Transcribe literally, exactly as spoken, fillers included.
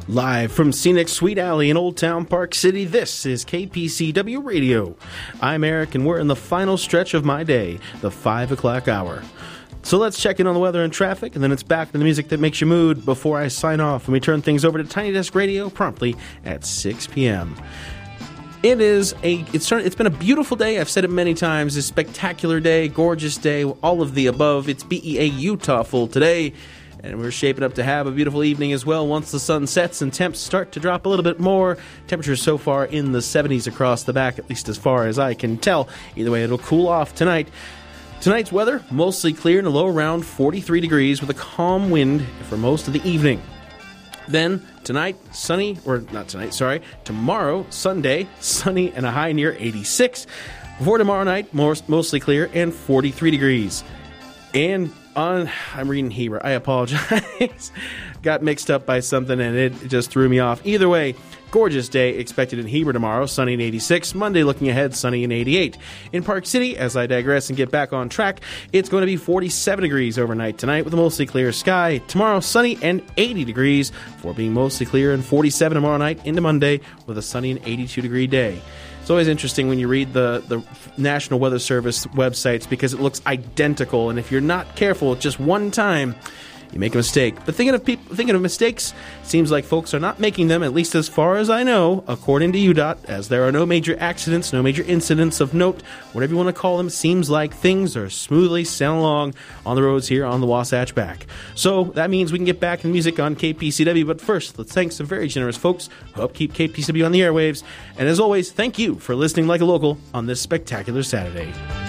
Live from scenic Sweet Alley in Old Town Park City, this is K P C W Radio. I'm Eric, and we're in the final stretch of my day, the five o'clock hour. So let's check in on the weather and traffic, and then it's back to the music that makes you mood before I sign off and we turn things over to Tiny Desk Radio promptly at six p.m. It is a, it's, it's been a beautiful day. I've said it many times. A spectacular day, gorgeous day, all of the above. It's B E A Utah full today. And we're shaping up to have a beautiful evening as well once the sun sets and temps start to drop a little bit more. Temperatures so far in the seventies across the back, at least as far as I can tell. Either way, it'll cool off tonight. Tonight's weather, mostly clear and a low around forty-three degrees with a calm wind for most of the evening. Then, tonight, sunny, or not tonight, sorry, tomorrow, Sunday, sunny and a high near eighty-six. Before tomorrow night, more, mostly clear and forty-three degrees. And on, I'm reading Heber, I apologize. Got mixed up by something and it just threw me off. Either way, gorgeous day expected in Heber tomorrow, sunny and eighty-six. Monday looking ahead, sunny and eighty-eight. In Park City, as I digress and get back on track, it's going to be forty-seven degrees overnight tonight with a mostly clear sky. Tomorrow, sunny and eighty degrees for being mostly clear, and forty-seven tomorrow night into Monday with a sunny and eighty-two degree day. It's always interesting when you read the, the National Weather Service websites because it looks identical, and if you're not careful just one time, you make a mistake. But thinking of people, thinking of mistakes, seems like folks are not making them, at least as far as I know, according to U D O T, as there are no major accidents, no major incidents of note, whatever you want to call them. Seems like things are smoothly sailing along on the roads here on the Wasatch Back. So that means we can get back to music on K P C W, but first, let's thank some very generous folks who help keep K P C W on the airwaves. And as always, thank you for listening like a local on this spectacular Saturday.